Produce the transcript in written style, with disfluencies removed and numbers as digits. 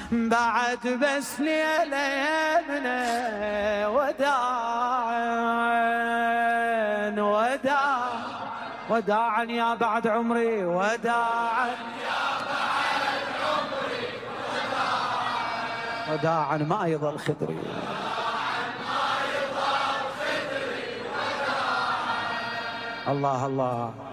بعد بس ليلة يمنا وداعا وداعا وداعا يا بعد عمري وداعا يا بعد عمري وداعا ما يظل خدري الله الله.